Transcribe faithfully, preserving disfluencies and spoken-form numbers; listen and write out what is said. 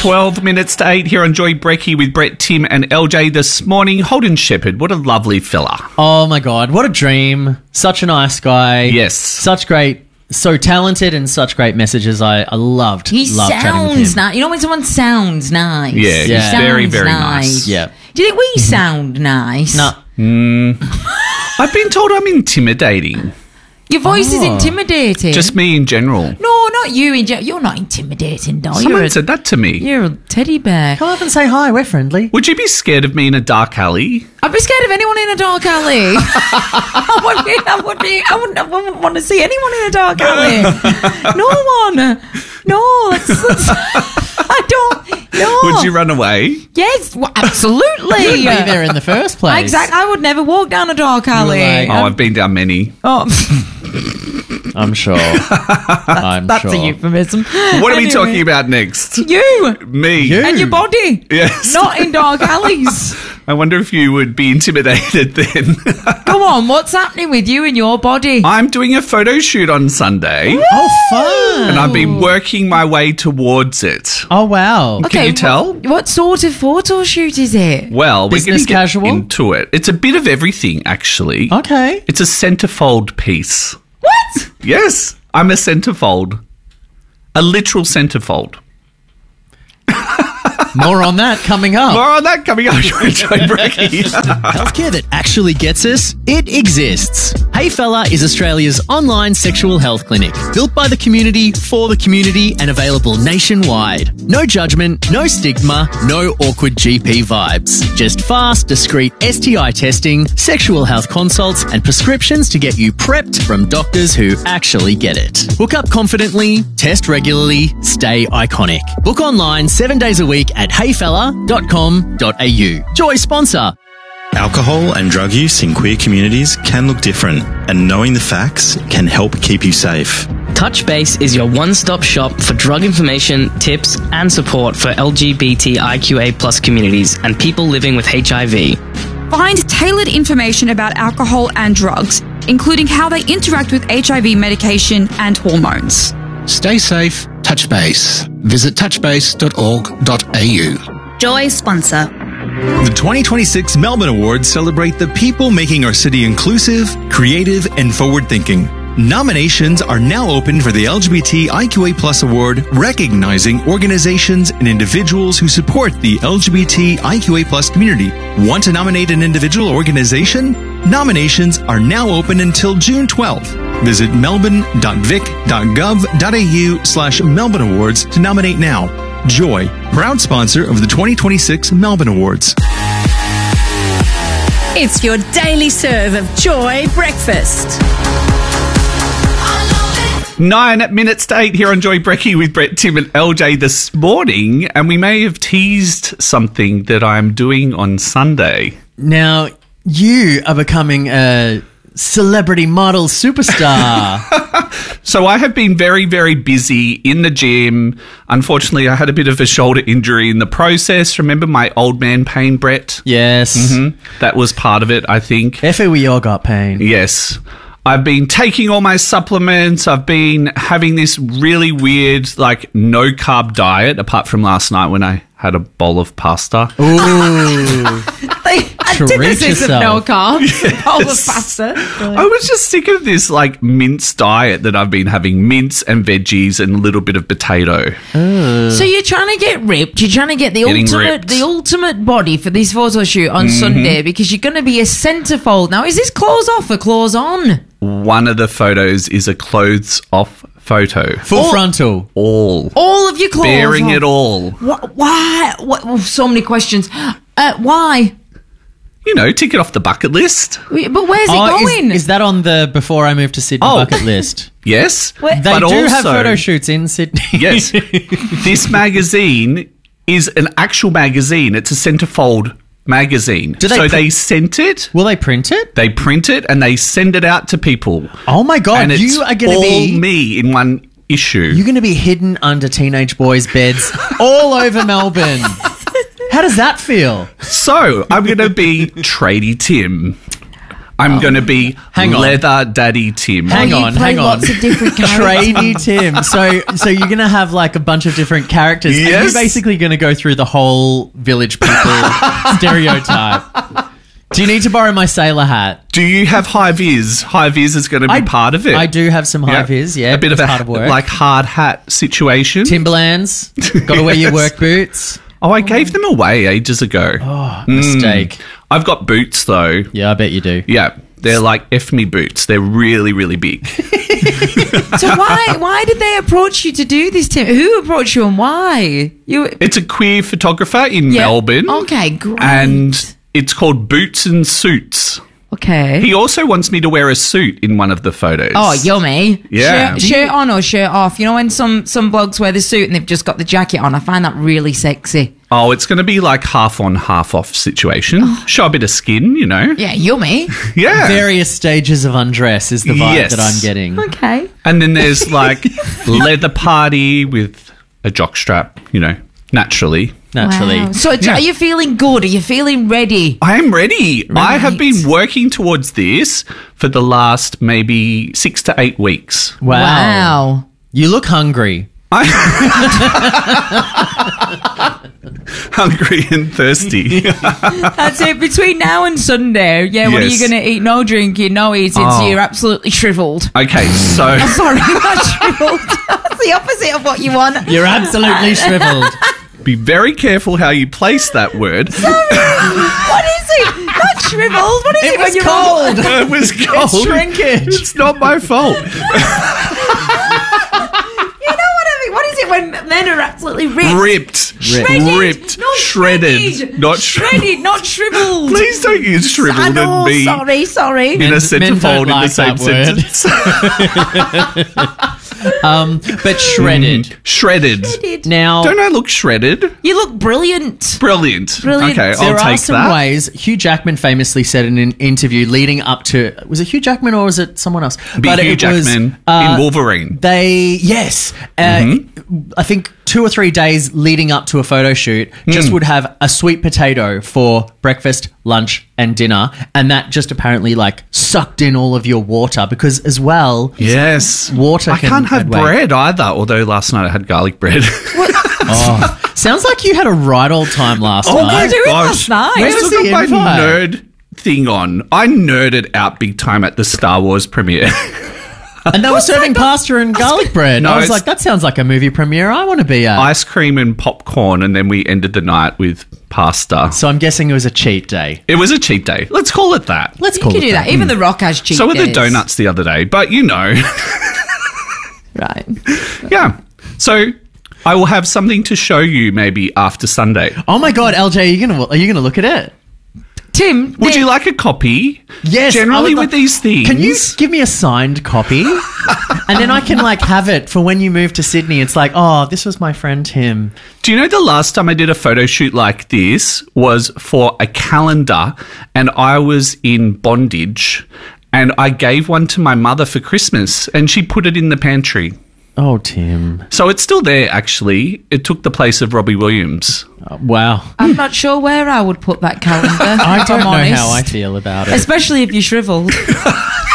twelve minutes to eight here on Joy Brecky with Brett, Tim and L J this morning. Holden Shepherd, what a lovely fella. Oh my God, what a dream. Such a nice guy. Yes. Such great, so talented and such great messages. I, I loved, He loved chatting with him. sounds nice. You know when someone sounds nice? Yeah, he's Yeah. very, Sounds very nice. Yeah. Do you think we sound nice? No. I've been told I'm intimidating. Your voice is Oh. intimidating. Just me in general. No, not you. In ge- You're not intimidating, doll. Someone You're a, said that to me. you're a teddy bear. Come up and say hi, we're friendly. Would you be scared of me in a dark alley? I'd be scared of anyone in a dark alley. I would be. I would be. I wouldn't, I wouldn't want to see anyone in a dark alley. No one. No, that's, that's, I don't. No. Would you run away? Yes, well, absolutely. You'd be there in the first place. Exactly. I would never walk down a dark alley. like- Oh, I've been down many. Oh, I'm sure. I'm that's sure. a euphemism. What are we talking about next? You Me. You. and your body. Yes. Not in dark alleys. I wonder if you would be intimidated then. Come on, what's happening with you and your body? I'm doing a photo shoot on Sunday, Oh, fun. and I've been working my way towards it. Oh, wow. Can you tell? What, what sort of photo shoot is it? Well, we're going Business to get casual? into it. It's a bit of everything, actually. Okay. It's a centerfold piece. What? Yes, I'm a centerfold. A literal centerfold. More on that coming up. More on that coming up. You're enjoying Brecky. Healthcare that actually gets us, it exists. Hey Fella is Australia's online sexual health clinic, built by the community, for the community, and available nationwide. No judgment, no stigma, no awkward G P vibes. Just fast, discreet S T I testing, sexual health consults, and prescriptions to get you prepped from doctors who actually get it. Hook up confidently, test regularly, stay iconic. Book online seven days a week at hey fella dot com dot a u. Joy sponsor. Alcohol and drug use in queer communities can look different, and knowing the facts can help keep you safe. Touchbase is your one-stop shop for drug information, tips, and support for L G B T I Q A plus communities and people living with H I V. Find tailored information about alcohol and drugs, including how they interact with H I V medication and hormones. Stay safe, touch base. Visit touchbase dot org dot a u. Joy sponsor. The twenty twenty-six Melbourne Awards celebrate the people making our city inclusive, creative, and forward-thinking. Nominations are now open for the L G B T I Q A plus award, recognizing organizations and individuals who support the L G B T I Q A plus community. Want to nominate an individual or organization? Nominations are now open until June twelfth. Visit melbourne dot vic dot gov dot a u slash Melbourne Awards to nominate now. Joy, proud sponsor of the twenty twenty-six Melbourne Awards. It's your daily serve of Joy breakfast. Nine minutes to eight here on Joy Brecky with Brett, Tim and L J this morning, and we may have teased something that I'm doing on Sunday. Now, you are becoming a celebrity model superstar. So I have been very, very busy in the gym. Unfortunately, I had a bit of a shoulder injury in the process. Remember my old man pain, Brett? Yes. Mm-hmm. That was part of it, I think. Effie, we all got pain. Yes. I've been taking all my supplements. I've been having this really weird, like, no-carb diet, apart from last night when I had a bowl of pasta. Ooh. Antithesis of no yourself. carbs. Bowl of pasta. I was just sick of this, like, mince diet that I've been having. Mince and veggies and a little bit of potato. So you're trying to get ripped. You're trying to get the Getting ultimate, ripped. the ultimate body for this photo shoot on Mm-hmm. Sunday because you're going to be a centerfold. Now, is this clothes off or clothes on? One of the photos is a clothes-off photo. Full All- frontal. All. All of your clothes. Bearing off. it all. Wh- Why? What? oh, so many questions. Uh, why? You know, tick it off the bucket list. Wait, But where's it Oh, going? is, is that on the before I moved to Sydney Oh. bucket list? Yes. Wait. They but do also, have photo shoots in Sydney. Yes. This magazine is an actual magazine. It's a centerfold magazine. Do they so pr- they sent it, Will they print it? they print it, and they send it out to people. Oh my God, and it's you are going to all be... me in one issue. You're going to be hidden under teenage boys' beds all over Melbourne. How does that feel? So I'm going to be Tradie Tim. I'm going to be Hang on. Leather Daddy Tim. Hang you on, play hang on. lots of different characters. Trainee Tim. So, so you're gonna have like a bunch of different characters. And Yes. you're basically gonna go through the whole village people stereotype. Do you need to borrow my sailor hat? Do you have high vis? High vis is going to be I- part of it. I do have some high vis. Yeah, a bit of as a part of work. like hard hat situation. Timberlands. Got to wear your Yes. work boots. Oh, I gave them away ages ago. Oh, mistake. I've got boots though. Yeah, I bet you do. Yeah, they're like F me boots. They're really, really big. So why why did they approach you to do this, Tim? Who approached you and why? You It's a queer photographer in Yeah. Melbourne. Okay, great. And it's called Boots and Suits. Okay. He also wants me to wear a suit in one of the photos. Oh, yummy. Yeah. Shirt, shirt on or shirt off. You know when some, some blokes wear the suit and they've just got the jacket on? I find that really sexy. Oh, it's going to be like half on, half off situation. Show a bit of skin, you know. Yeah, yummy. Yeah. Various stages of undress is the vibe Yes. that I'm getting. Okay. And then there's like leather party with a jockstrap, you know, naturally. Naturally. Wow. So Yeah. are you feeling good? Are you feeling ready? I am ready. I have Right. been working towards this for the last maybe six to eight weeks. Wow. Wow. You look hungry. Hungry and thirsty. That's it. Between now and Sunday, yeah, what are Yes. you going to eat? No drinking, no eating, Oh. so you're absolutely shriveled. Okay, so Sorry, not shriveled. That's the opposite of what you want. You're absolutely shriveled. be very careful how you place that word. What is it? Not shriveled. What is it, It when was you're cold. It was cold. shrinkage. It's not my fault. You know what I mean? What is it when men are absolutely ripped? Ripped. Shredded. Ripped. No, Shredded. Not shredded. shredded, not shriveled. Please don't use I shriveled know, and me sorry, sorry. in a Men- men don't centerfold in the like same that word. sentence. Um, but shredded. Shredded. Shredded. Now, Don't I look shredded? You look brilliant. Brilliant. Brilliant. Okay, there I'll are take some that. ways. Hugh Jackman famously said in an interview leading up to, was it Hugh Jackman or was it someone else? Be Hugh it was, Jackman uh, in Wolverine. They, yes. Uh, Mm-hmm. I think two or three days leading up to a photo shoot, Mm. just would have a sweet potato for breakfast, lunch, and dinner. And that just apparently like sucked in all of your water because as well, Yes. water I can can't have add weight. bread either, although last night I had garlic bread. Oh, sounds like you had a right old time last Oh night. my doing gosh. last night? I Where's still the got my invite? nerd thing on. I nerded out big time at the Star Wars premiere. And they were serving pasta and garlic bread. No, I was it's- like, that sounds like a movie premiere I want to be at. Ice cream and popcorn, and then we ended the night with pasta. so I'm guessing it was a cheat day. It was a cheat day. Let's call it that. Let's You call can it do that. Even The Rock has cheat So were the days. donuts the other day, but you know. Right. Yeah. So I will have something to show you maybe after Sunday. Oh my god, L J, are you gonna are you gonna look at it? Tim, Would you like a copy? Yes. I Generally would with li- these things. Can you give me a signed copy? And then I can like have it for when you move to Sydney. It's like, oh, this was my friend Tim. Do you know the last time I did a photo shoot like this was for a calendar, and I was in bondage, and I gave one to my mother for Christmas, and she put it in the pantry. Oh, Tim. So it's still there, actually. It took the place of Robbie Williams. Oh, wow. I'm not sure where I would put that calendar. I if don't I'm know honest. how I feel about it. Especially if you're shriveled.